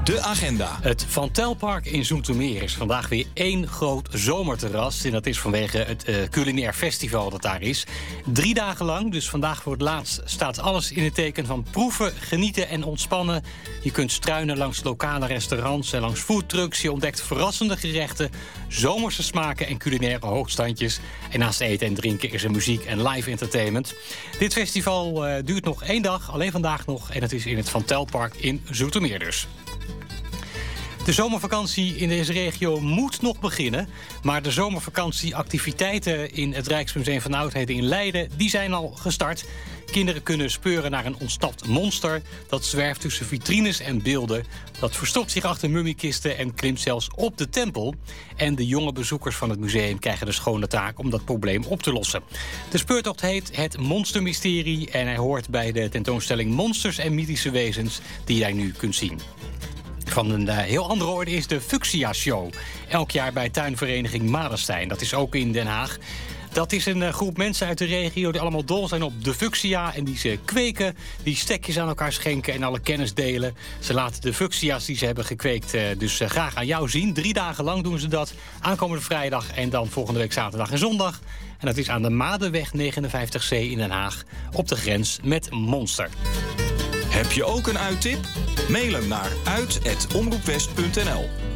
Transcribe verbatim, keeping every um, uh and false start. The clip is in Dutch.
De agenda. Het Van Telpark in Zoetermeer is vandaag weer één groot zomerterras. En dat is vanwege het uh, culinair festival dat daar is. Drie dagen lang, dus vandaag voor het laatst, staat alles in het teken van proeven, genieten en ontspannen. Je kunt struinen langs lokale restaurants en langs foodtrucks. Je ontdekt verrassende gerechten, zomerse smaken en culinaire hoogstandjes. En naast eten en drinken is er muziek en live entertainment. Dit festival uh, duurt nog één dag, alleen vandaag nog. En het is in het Van Telpark in Zoetermeer dus. De zomervakantie in deze regio moet nog beginnen. Maar de zomervakantieactiviteiten in het Rijksmuseum van Oudheden in Leiden, die zijn al gestart. Kinderen kunnen speuren naar een ontsnapt monster. Dat zwerft tussen vitrines en beelden. Dat verstopt zich achter mummiekisten en klimt zelfs op de tempel. En de jonge bezoekers van het museum krijgen de schone taak om dat probleem op te lossen. De speurtocht heet Het Monstermysterie en hij hoort bij de tentoonstelling Monsters en Mythische Wezens die jij nu kunt zien. Van een uh, heel andere orde is de Fuchsia Show. Elk jaar bij tuinvereniging Madenstein. Dat is ook in Den Haag. Dat is een uh, groep mensen uit de regio die allemaal dol zijn op de fuchsia. En die ze kweken, die stekjes aan elkaar schenken en alle kennis delen. Ze laten de fuchsia's die ze hebben gekweekt uh, dus uh, graag aan jou zien. Drie dagen lang doen ze dat. Aankomende vrijdag en dan volgende week zaterdag en zondag. En dat is aan de Madenweg negenenvijftig C in Den Haag. Op de grens met Monster. Heb je ook een uittip? Mail hem naar uit at omroepwest punt n l.